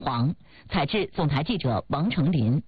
黄，采制总台记者王成林。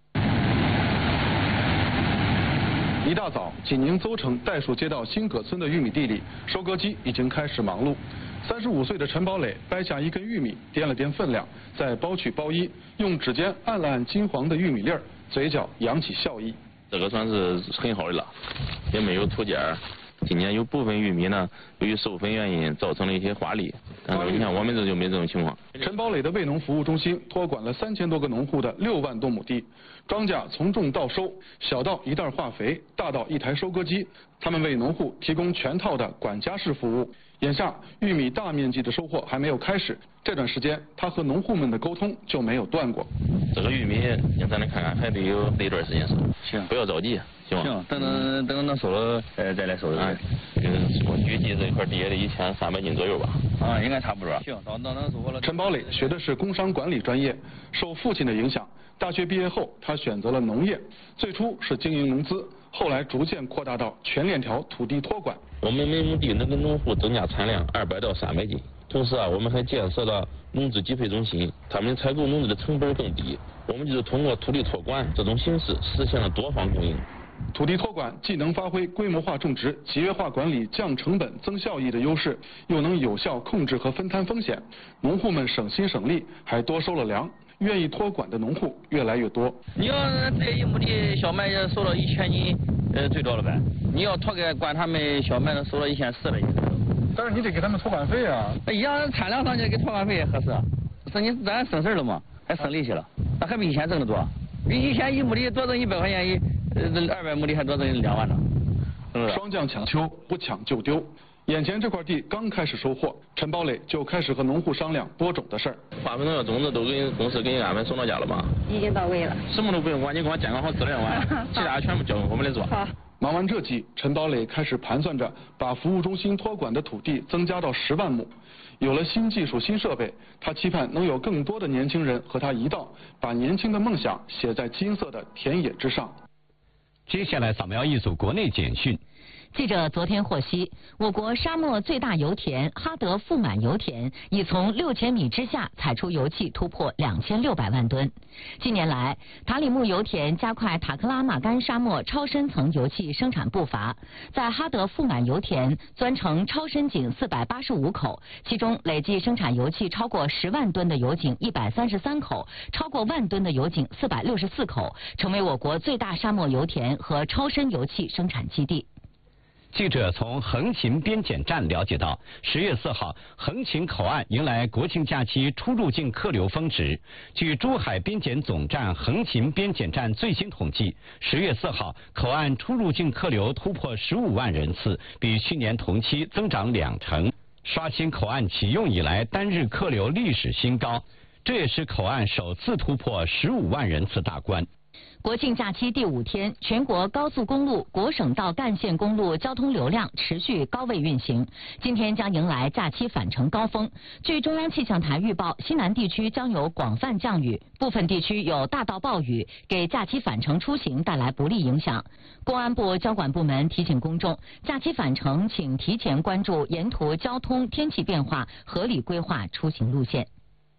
一大早，济宁邹城代数街道新葛村的玉米地里，收割机已经开始忙碌。35岁的陈宝磊掰下一根玉米，掂了掂分量，再剥去包衣，用指尖按了按金黄的玉米粒儿，嘴角扬起笑意。 这个算是很好的了，也没有土尖。今年有部分玉米呢，由于授粉原因造成了一些花粒，但是你看我们这就没这种情况。 陈宝磊的卫农服务中心托管了3000多个农户的6万多亩地，庄稼从种到收，小到一袋化肥，大到一台收割机，他们为农户提供全套的管家式服务。眼下玉米大面积的收获还没有开始，这段时间他和农户们的沟通就没有断过。 这个玉米，咱来看看，还得有一段时间收。行，不要着急，行吗？ 行，等能收了，再来收。 我预计这一块地也得1300斤左右吧。 应该差不多。行，到能收获了。 陈宝磊学的是工商管理专业，受父亲的影响，大学毕业后他选择了农业，最初是经营农资，后来逐渐扩大到全链条土地托管。 我们每亩地能给农户增加产量200到300斤。同时我们还建设了农资集配中心，他们采购农资的成本更低。我们就是通过土地托管这种形式实现了多方供应。 土地托管既能发挥规模化种植、集约化管理、降成本、增效益的优势，又能有效控制和分摊风险，农户们省心省力，还多收了粮。愿意托管的农户越来越多。 你要这一亩地小麦也收了1000斤，最多了呗。你要托给管他们小麦的收了1400斤。 但是你得给他们托管费啊。 一样产量上去给托管费也合适，咱省事了嘛，还省力气了，那还比以前挣得多。比以前一亩地多挣100块钱，200亩地还多挣2万呢。 霜降抢秋，不抢就丢。眼前这块地刚开始收获，陈宝磊就开始和农户商量播种的事儿。 化肥农药种子都给公司给俺们送到家了吗？ 已经到位了。 什么都不用管，你给我监管好质量完，其他全部交给我们来做。 好。 忙完这季，陈宝磊开始盘算着把服务中心托管的土地增加到10万亩。有了新技术、新设备，他期盼能有更多的年轻人和他一道，把年轻的梦想写在金色的田野之上。 接下来扫描一组国内简讯。 记者昨天获悉，我国沙漠最大油田哈德富满油田已从6000米之下采出油气突破2600万吨。近年来，塔里木油田加快塔克拉玛干沙漠超深层油气生产步伐，在哈德富满油田钻成超深井485口，其中累计生产油气超过10万吨的油井133口，超过万吨的油井464口，成为我国最大沙漠油田和超深油气生产基地。 记者从横琴边检站了解到，10月4号，横琴口岸迎来国庆假期出入境客流峰值。据珠海边检总站横琴边检站最新统计，10月4号，口岸出入境客流突破15万人次，比去年同期增长20%，刷新口岸启用以来单日客流历史新高。这也是口岸首次突破15万人次大关。 国庆假期第5天，全国高速公路、国省道干线公路交通流量持续高位运行。今天将迎来假期返程高峰。据中央气象台预报，西南地区将有广泛降雨，部分地区有大到暴雨，给假期返程出行带来不利影响。公安部交管部门提醒公众，假期返程请提前关注沿途交通、天气变化，合理规划出行路线。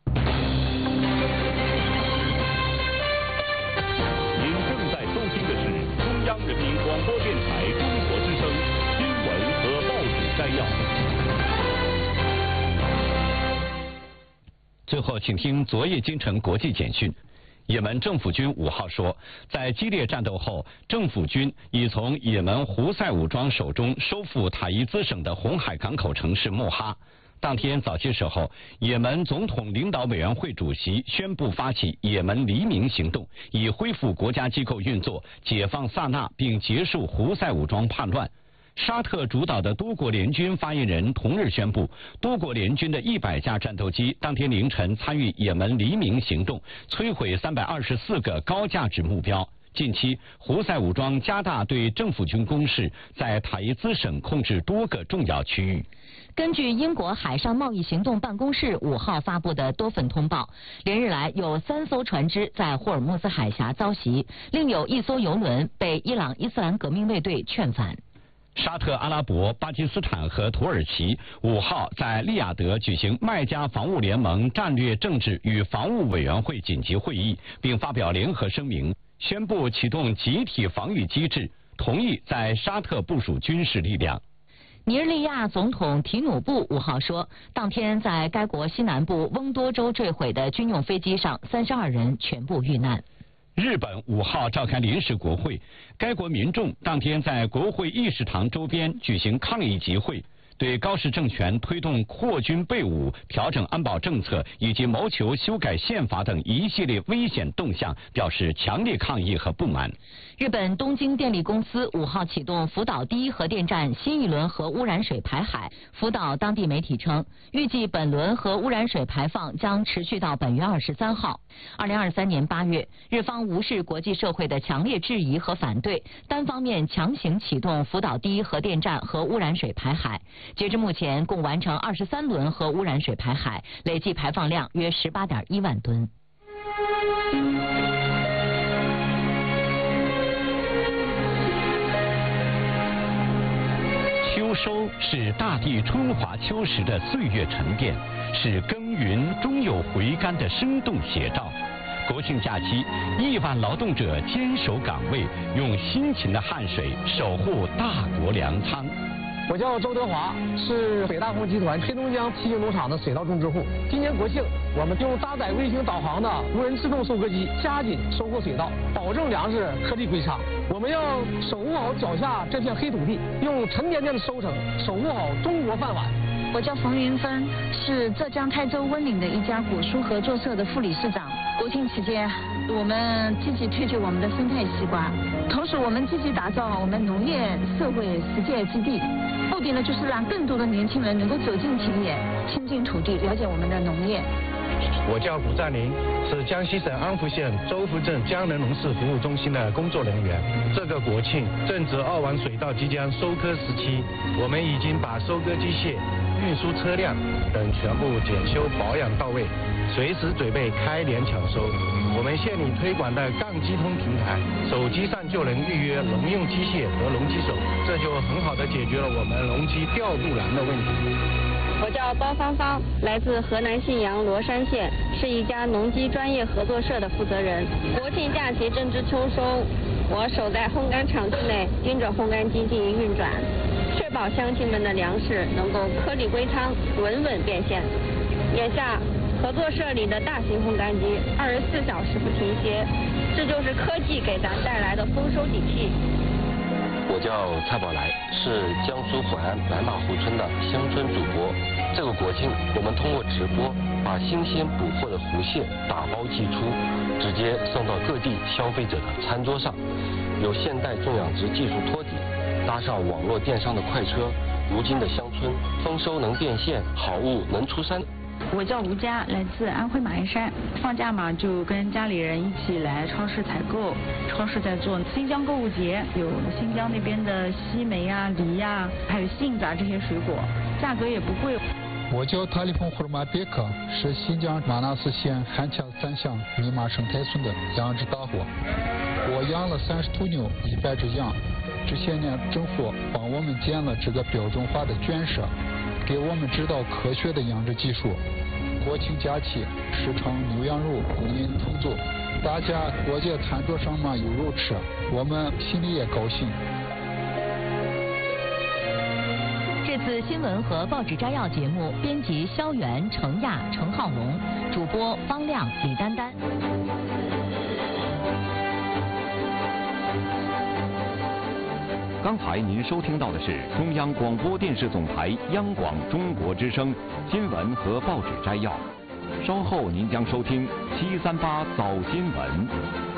人民广播电台中国之声新闻和报纸摘要。 最后，请听昨夜京城国际简讯。也门政府军5号说，在激烈战斗后，政府军已从也门胡塞武装手中收复塔伊兹省的红海港口城市穆哈。当天早些时候，也门总统领导委员会主席宣布发起也门黎明行动，以恢复国家机构运作，解放萨那，并结束胡塞武装叛乱。沙特主导的多国联军发言人同日宣布，多国联军的100架战斗机当天凌晨参与也门黎明行动，摧毁324个高价值目标。近期，胡塞武装加大对政府军攻势，在塔伊兹省控制多个重要区域。 根据英国海上贸易行动办公室5号发布的多份通报，连日来有3艘船只在霍尔木兹海峡遭袭，另有1艘油轮被伊朗伊斯兰革命卫队劝返。 沙特阿拉伯、巴基斯坦和土耳其5号在利雅得举行麦加防务联盟战略政治与防务委员会紧急会议，并发表联合声明，宣布启动集体防御机制，同意在沙特部署军事力量。 尼日利亚总统提努布5号说，当天在该国西南部翁多州坠毁的军用飞机上32人全部遇难。 日本5号召开临时国会，该国民众当天在国会议事堂周边举行抗议集会，对高市政权推动扩军备武、调整安保政策以及谋求修改宪法等一系列危险动向表示强烈抗议和不满。 日本东京电力公司5号启动福岛第一核电站新一轮核污染水排海。福岛当地媒体称，预计本轮核污染水排放将持续到本月23号。2023年8月，日方无视国际社会的强烈质疑和反对，单方面强行启动福岛第一核电站核污染水排海。截至目前，共完成23轮核污染水排海，累计排放量约18.1万吨。 秋收是大地春华秋实的岁月沉淀，是耕耘终有回甘的生动写照。国庆假期，亿万劳动者坚守岗位，用辛勤的汗水守护大国粮仓。 我叫周德华，是北大丰集团黑龙江七星农场的水稻种植户。今年国庆，我们用搭载卫星导航的无人自动收割机，加紧收获水稻，保证粮食颗粒归仓。我们要守护好脚下这片黑土地，用沉甸甸的收成守护好中国饭碗。 我叫冯云芬，是浙江台州温岭的一家果蔬合作社的副理事长。国庆期间，我们积极推举我们的生态西瓜，同时我们积极打造我们农业社会实践基地，目的呢就是让更多的年轻人能够走进田野，亲近土地，了解我们的农业。 我叫古占林，是江西省安福县周福镇江仁农事服务中心的工作人员。这个国庆正值2万水稻即将收割时期，我们已经把收割机械、运输车辆等全部检修保养到位，随时准备开镰抢收。我们县里推广的杠机通平台，手机上就能预约农用机械和农机手，这就很好的解决了我们农机调度难的问题。 我叫包芳芳，来自河南信阳罗山县，是一家农机专业合作社的负责人。国庆假期正值秋收，我守在烘干场地内，盯着烘干机进行运转，确保乡亲们的粮食能够颗粒归仓，稳稳变现。眼下，合作社里的大型烘干机24小时不停歇，这就是科技给咱带来的丰收底气。 我叫蔡宝来，是江苏淮安南马湖村的乡村主播。这个国庆，我们通过直播把新鲜捕获的湖蟹打包寄出，直接送到各地消费者的餐桌上。有现代种养殖技术托底，搭上网络电商的快车，如今的乡村丰收能变现，好物能出山。 我叫吴佳，来自安徽马鞍山。放假嘛，就跟家里人一起来超市采购。超市在做新疆购物节，有新疆那边的西梅啊、梨啊，还有杏子啊这些水果，价格也不贵。 我叫塔里峰霍尔马别克，是新疆玛纳斯县汉恰3乡密码生态村的养殖大户。我养了30头牛，100只羊。这些年，政府帮我们建了这个标准化的圈舍，给我们指导科学的养殖技术。国庆假期，市场牛羊肉供应充足，大家过节餐桌上嘛有肉吃，我们心里也高兴。 这次新闻和报纸摘要节目，编辑肖元、程亚、程浩龙，主播方亮、李丹丹。 刚才您收听到的是中央广播电视总台央广中国之声新闻和报纸摘要。稍后您将收听738早新闻。